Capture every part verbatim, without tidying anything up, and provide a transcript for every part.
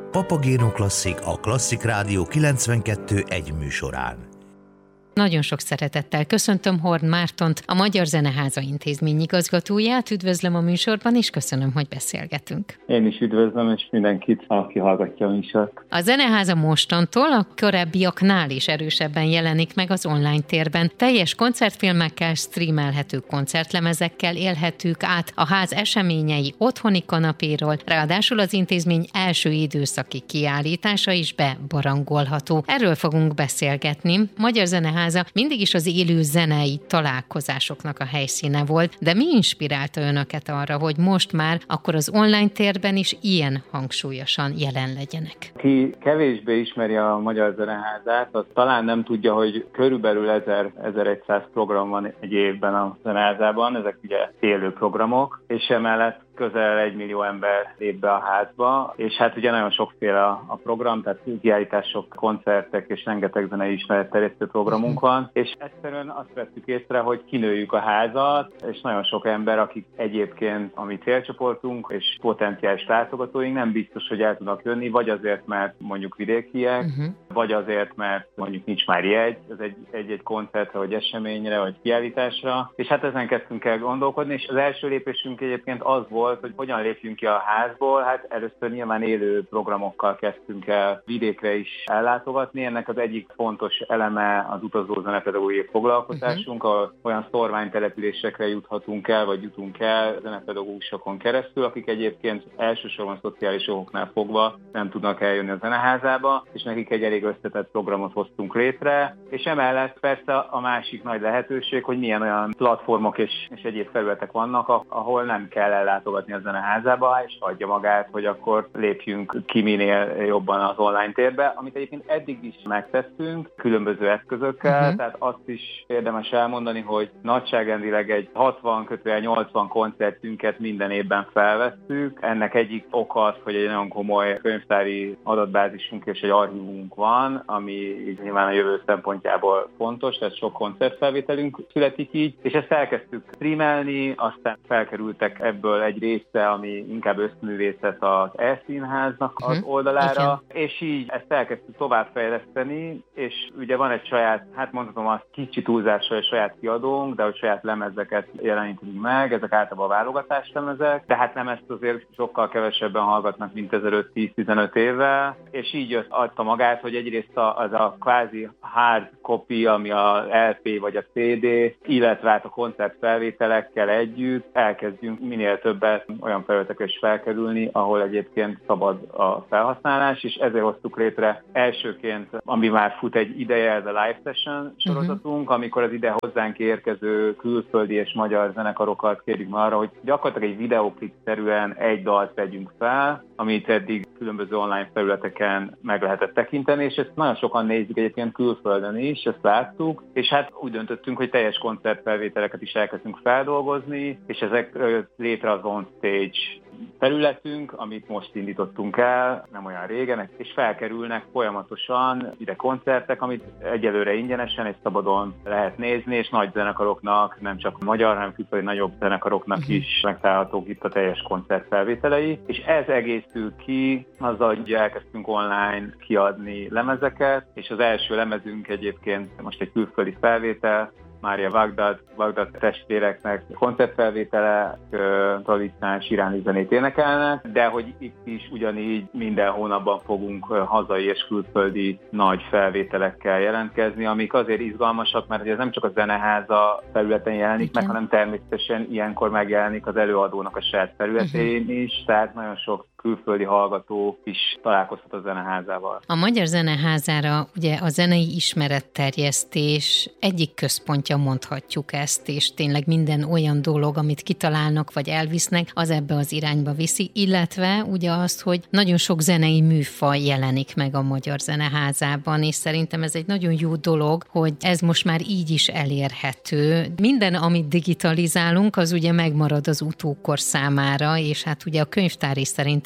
Papagéno Klasszik a Klasszik Rádió kilencvenkettő egy műsorán. Nagyon sok szeretettel köszöntöm Horn Mártont, a Magyar Zeneháza intézmény igazgatóját. Üdvözlöm a műsorban, és köszönöm, hogy beszélgetünk. Én is üdvözlöm, és mindenkit, aki hallgatja a műsort. A Zeneháza mostantól a korábbiaknál is erősebben jelenik meg az online térben. Teljes koncertfilmekkel, streamelhető koncertlemezekkel élhetők át a ház eseményei otthoni kanapéról, ráadásul az intézmény első időszaki kiállítása is bebarangolható. Erről fogunk beszélgetni. Magyar Zeneháza mindig is az élő zenei találkozásoknak a helyszíne volt, de mi inspirálta önöket arra, hogy most már akkor az online térben is ilyen hangsúlyosan jelen legyenek? Ki kevésbé ismeri a Magyar Zeneházát, az talán nem tudja, hogy körülbelül ezer-ezerszáz program van egy évben a Zeneházában, ezek ugye élő programok, és emellett közel egy millió ember lép be a házba, és hát ugye nagyon sokféle a program, tehát kiállítások, koncertek és rengeteg zenei ismeretterjesztő programunk van, és egyszerűen azt vettük észre, hogy kinőjük a házat, és nagyon sok ember, akik egyébként a mi célcsoportunk és potenciális látogatóink nem biztos, hogy el tudnak jönni, vagy azért, mert mondjuk vidékiek, uh-huh. vagy azért, mert mondjuk nincs már jegy, ez egy, egy-egy koncertre, vagy eseményre, vagy kiállításra, és hát ezen kezdtünk el gondolkodni, és az első lépésünk egyébként az volt, hogy hogyan lépjünk ki a házból. Hát először nyilván élő programokkal kezdtünk el vidékre is ellátogatni. Ennek az egyik fontos eleme az utazó zenepedagógiai foglalkozásunk, uh-huh. ahol olyan szorványtelepülésekre juthatunk el, vagy jutunk el zenepedagógusokon keresztül, akik egyébként elsősorban szociális okoknál fogva nem tudnak eljönni a zeneházába, és nekik egy elég összetett programot hoztunk létre, és emellett persze a másik nagy lehetőség, hogy milyen olyan platformok és, és egyéb felületek vannak, ahol nem kell ellátogatni a zeneházába, és adja magát, hogy akkor lépjünk ki minél jobban az online térbe, amit egyébként eddig is megtettünk, különböző eszközökkel, uh-huh. tehát azt is érdemes elmondani, hogy nagyságrendileg egy hatvan-nyolcvan koncertünket minden évben felvesszük. Ennek egyik oka az, hogy egy nagyon komoly könyvtári adatbázisunk és egy archívumunk van, ami nyilván a jövő szempontjából fontos, tehát sok koncertfelvételünk születik így, és ezt elkezdtük streamelni, aztán felkerültek ebből egy része, ami inkább összművészet az E-színháznak az oldalára, uh-huh. és így ezt elkezdtük továbbfejleszteni, és ugye van egy saját, hát mondhatom azt kicsi túlzással egy saját kiadónk, de hogy saját lemezeket jelenítünk meg, ezek általában válogatás lemezek, tehát nem ezt azért sokkal kevesebben hallgatnak, mint ezeröt-tíz-tizenöt éve, és így jött, adta magát, hogy egyrészt az a kvázi hard copy, ami a el pé vagy a cé dé, illetve hát a koncertfelvételekkel együtt elkezdjünk minél többet olyan felületekre is felkerülni, ahol egyébként szabad a felhasználás, és ezért hoztuk létre elsőként, ami már fut egy ideje, ez a Live Session sorozatunk, uh-huh. amikor az ide hozzánk érkező külföldi és magyar zenekarokat kérjük már arra, hogy gyakorlatilag egy videoklip-szerűen egy dalt vegyünk fel, amit eddig különböző online felületeken meg lehetett tekinteni, és ezt nagyon sokan nézik egyébként külföldön is, ezt láttuk, és hát úgy döntöttünk, hogy teljes koncertfelvételeket is elkezdünk feldolgozni, és ezek létre az On Stage területünk, amit most indítottunk el, nem olyan régen, és felkerülnek folyamatosan ide koncertek, amit egyelőre ingyenesen és szabadon lehet nézni, és nagy zenekaroknak, nem csak magyar, hanem külföldi nagyobb zenekaroknak uh-huh. is megtalálhatók itt a teljes koncertfelvételei, és ez egészül ki, azzal, hogy elkezdtünk online kiadni lemezeket, és az első lemezünk egyébként most egy külföldi felvétel, Mária Bagdad, Bagdad testvéreknek koncertfelvétele, tradicionális iráni zenét énekelnek, de hogy itt is ugyanígy minden hónapban fogunk hazai és külföldi nagy felvételekkel jelentkezni, amik azért izgalmasak, mert ez nem csak a Zeneháza felületen jelenik Igen. meg, hanem természetesen ilyenkor megjelenik az előadónak a saját felületén uh-huh. is, tehát nagyon sok külföldi hallgató is találkozhat a Zeneházával. A Magyar Zeneházára ugye a zenei ismeretterjesztés egyik központja, mondhatjuk ezt, és tényleg minden olyan dolog, amit kitalálnak vagy elvisznek, az ebbe az irányba viszi, illetve ugye azt, hogy nagyon sok zenei műfaj jelenik meg a Magyar Zeneházában, és szerintem ez egy nagyon jó dolog, hogy ez most már így is elérhető. Minden, amit digitalizálunk, az ugye megmarad az utókor számára, és hát ugye a könyvtár is szerintem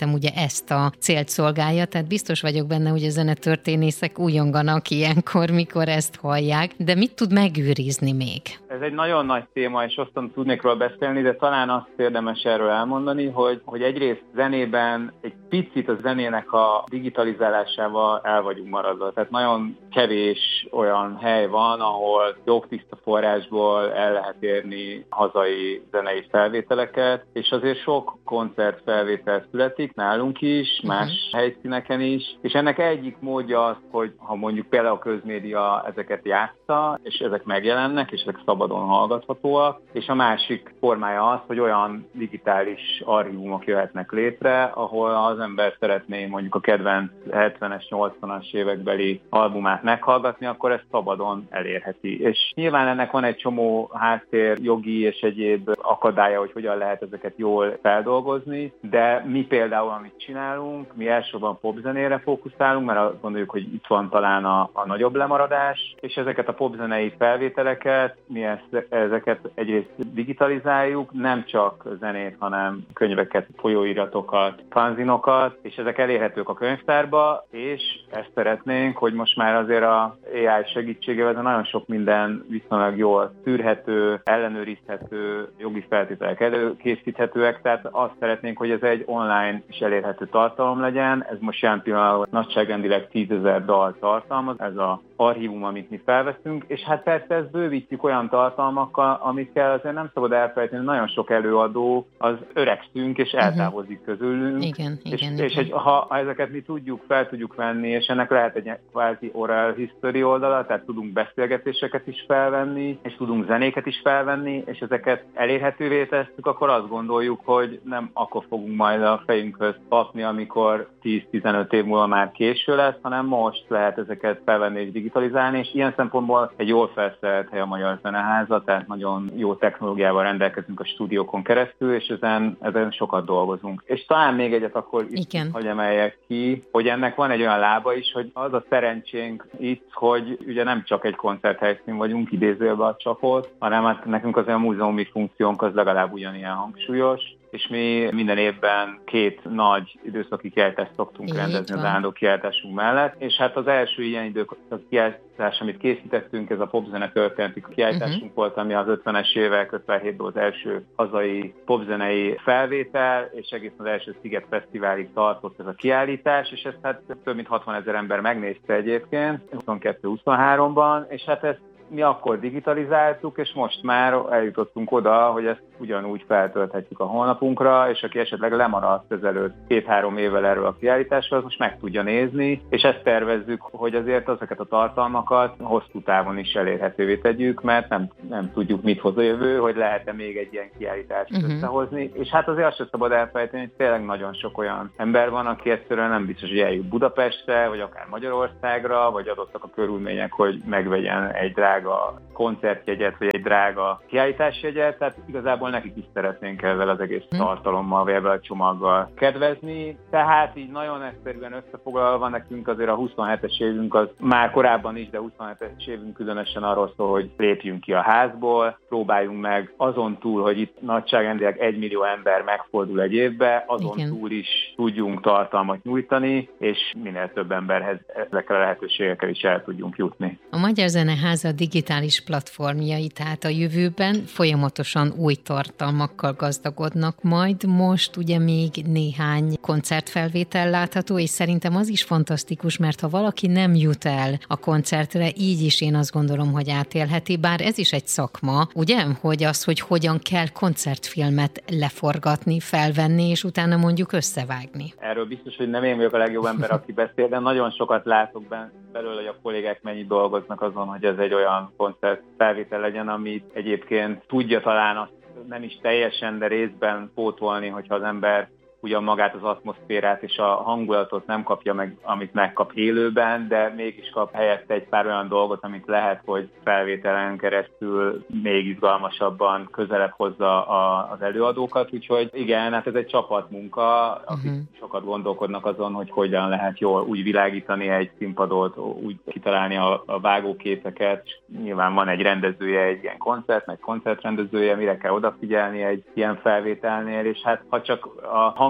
szerintem ugye ezt a célt szolgálja, tehát biztos vagyok benne, hogy a zenetörténészek újonganak ilyenkor, mikor ezt hallják, de mit tud megőrizni még? Ez egy nagyon nagy téma, és aztán tudnék róla beszélni, de talán azt érdemes erről elmondani, hogy, hogy egyrészt zenében egy picit a zenének a digitalizálásával el vagyunk maradva. Tehát nagyon kevés olyan hely van, ahol jogtiszta forrásból el lehet érni hazai zenei felvételeket, és azért sok koncertfelvétel születik nálunk is, más uh-huh. helyszíneken is, és ennek egyik módja az, hogy ha mondjuk például a közmédia ezeket játsza, és ezek megjelennek, és ezek szabadon hallgathatóak, és a másik formája az, hogy olyan digitális archívumok jöhetnek létre, ahol az ember szeretné mondjuk a kedvenc hetvenes, nyolcvanas évekbeli albumát meghallgatni, akkor ezt szabadon elérheti. És nyilván ennek van egy csomó háttér, jogi és egyéb akadálya, hogy hogyan lehet ezeket jól feldolgozni, de mi például, amit csinálunk, mi elsősorban popzenére fókuszálunk, mert azt gondoljuk, hogy itt van talán a, a nagyobb lemaradás, és ezeket a popzenei felvételeket, mi ezt, ezeket egyrészt digitalizáljuk, nem csak zenét, hanem könyveket, folyóiratokat, fanzinokat, és ezek elérhetők a könyvtárba, és ezt szeretnénk, hogy most már azért a á i segítségével nagyon sok minden viszonylag jól szűrhető, ellenőrizhető, jogi feltételek előkészíthetőek, tehát azt szeretnénk, hogy ez egy online is elérhető tartalom legyen. Ez most jelen pillanatban nagyságrendileg tízezer dal tartalmaz, ez az archívum, amit mi felveszünk, és hát persze ezt bővítjük olyan tartalmakkal, amikkel azért nem szabad elfelejteni, nagyon sok előadó az öregszünk, és eltávozik közülünk. Igen, és, igen, és igen. Egy, ha ezeket mi tudjuk, fel tudjuk venni, és ennek lehet egy kvázi oral history oldala, tehát tudunk beszélgetéseket is felvenni, és tudunk zenéket is felvenni, és ezeket elérhetővé tesszük, akkor azt gondoljuk, hogy nem akkor fogunk majd a fejünkhöz kapni, amikor tíz-tizenöt év múlva már késő lesz, hanem most lehet ezeket felvenni és digitalizálni, és ilyen szempontból egy jól felszerelt hely a Magyar Zeneháza, tehát nagyon jó technológiával rendelkezünk a stúdiókon keresztül, és ezen, ezen sokat dolgozunk. És talán még egyet akkor itt, hogy emeljek ki, hogy ennek van egy olyan lába is, hogy az a szerencsénk itt, hogy ugye nem csak egy koncerthelyszín vagyunk, idézőjelben a csapot, hanem hát nekünk az a múzeumi funkciónk az legalább ugyanilyen hangsúlyos, és mi minden évben két nagy időszaki kiállítást szoktunk így rendezni van. Az állandó kiállításunk mellett, és hát az első ilyen időszaki kiállítás, amit készítettünk, ez a popzene történeti kiállításunk uh-huh. volt, ami az ötvenes évek, ötvenhétben az első hazai popzenei felvétel, és egészen az első Sziget Fesztiválig tartott ez a kiállítás, és ezt hát több mint hatvanezer ember megnézte egyébként, huszonkettő-huszonháromban, és hát ezt mi akkor digitalizáltuk, és most már eljutottunk oda, hogy ezt ugyanúgy feltölthetjük a honlapunkra, és aki esetleg lemaradt ezelőtt két-három évvel erről a kiállításról, az most meg tudja nézni, és ezt tervezzük, hogy azért ezeket a tartalmakat hosszú távon is elérhetővé tegyük, mert nem, nem tudjuk, mit hoz a jövő, hogy lehet-e még egy ilyen kiállítást uh-huh. összehozni, és hát azért azt sem szabad elfelejteni, hogy tényleg nagyon sok olyan ember van, aki egyszerűen nem biztos, hogy eljut Budapestre, vagy akár Magyarországra, vagy adottak a körülmények, hogy megvegyen egy drága a koncertjegyet, vagy egy drága kiállításjegyet, tehát igazából nekik is szeretnénk ezzel az egész tartalommal, vagy ebben a csomaggal kedvezni. Tehát így nagyon egyszerűen összefoglalva nekünk azért a huszonhetes évünk az már korábban is, de huszonhetes évünk különösen arról szól, hogy lépjünk ki a házból, próbáljunk meg azon túl, hogy itt nagyságrendileg egy millió ember megfordul egy évbe, azon Igen. túl is tudjunk tartalmat nyújtani, és minél több emberhez ezekkel a lehetőségekkel is el tudjunk jutni. A Magyar Zeneháza digitális platformjai, tehát a jövőben folyamatosan új tartalmakkal gazdagodnak majd. Most ugye még néhány koncertfelvétel látható, és szerintem az is fantasztikus, mert ha valaki nem jut el a koncertre, így is én azt gondolom, hogy átélheti, bár ez is egy szakma, ugye? Hogy az, hogy hogyan kell koncertfilmet leforgatni, felvenni, és utána mondjuk összevágni. Erről biztos, hogy nem én vagyok a legjobb ember, aki beszél, de nagyon sokat látok belőle, hogy a kollégák mennyit dolgoznak azon, hogy ez egy olyan koncertfelvétel legyen, amit egyébként tudja talán azt nem is teljesen, de részben pótolni, hogyha az ember ugyan magát az atmoszférát és a hangulatot nem kapja meg, amit megkap élőben, de mégis kap helyette egy pár olyan dolgot, amit lehet, hogy felvételen keresztül még izgalmasabban közelebb hozza a, az előadókat. Úgyhogy igen, hát ez egy csapatmunka, akik uh-huh. sokat gondolkodnak azon, hogy hogyan lehet jól úgy világítani egy színpadot, úgy kitalálni a, a vágóképeket. Nyilván van egy rendezője egy ilyen koncert, egy koncertrendezője, mire kell odafigyelni egy ilyen felvételnél, és hát ha csak a hang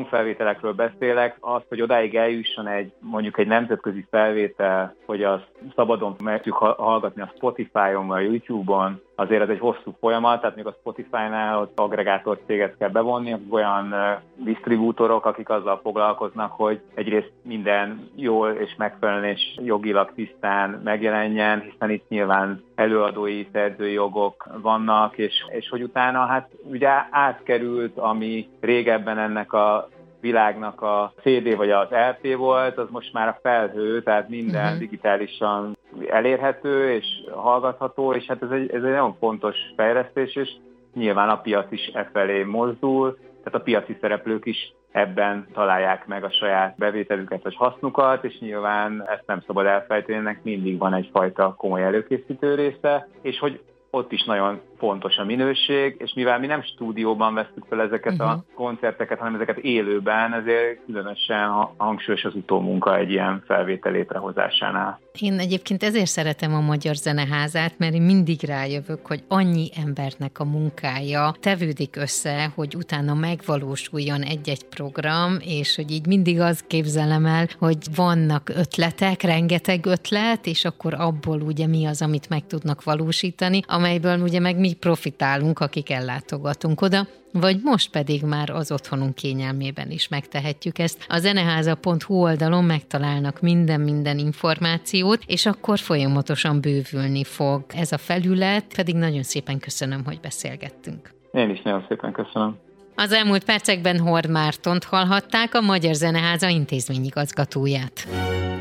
hangfelvételekről beszélek, az, hogy odáig eljusson egy mondjuk egy nemzetközi felvétel, hogy azt szabadon meg tudjuk hallgatni a Spotify-on vagy a YouTube-on, azért ez egy hosszú folyamat, tehát még a Spotify-nál az aggregátor céget kell bevonni, olyan disztribútorok, akik azzal foglalkoznak, hogy egyrészt minden jól és megfelelően és jogilag tisztán megjelenjen, hiszen itt nyilván előadói, szerzői jogok vannak, és, és hogy utána hát ugye átkerült, ami régebben ennek a világnak a cé dé vagy az el pé volt, az most már a felhő, tehát minden uh-huh. digitálisan elérhető és hallgatható, és hát ez egy, ez egy nagyon fontos fejlesztés, és nyilván a piac is e felé mozdul, tehát a piaci szereplők is ebben találják meg a saját bevételüket vagy hasznukat, és nyilván ezt nem szabad elfelejteni, ennek mindig van egyfajta komoly előkészítő része, és hogy ott is nagyon fontos a minőség, és mivel mi nem stúdióban vesztük fel ezeket uh-huh. a koncerteket, hanem ezeket élőben, ezért különösen hangsúlyos az utómunka egy ilyen felvétel létrehozásánál. Én egyébként ezért szeretem a Magyar Zeneházát, mert én mindig rájövök, hogy annyi embernek a munkája tevődik össze, hogy utána megvalósuljon egy-egy program, és hogy így mindig azt képzelem el, hogy vannak ötletek, rengeteg ötlet, és akkor abból ugye mi az, amit meg tudnak valósítani, amelyből ugye meg mi profitálunk, akik ellátogatunk oda, vagy most pedig már az otthonunk kényelmében is megtehetjük ezt. A zeneháza pont hu oldalon megtalálnak minden-minden információt, és akkor folyamatosan bővülni fog ez a felület, pedig nagyon szépen köszönöm, hogy beszélgettünk. Én is nagyon szépen köszönöm. Az elmúlt percekben Horn Mártont hallhatták, a Magyar Zeneháza intézményigazgatóját.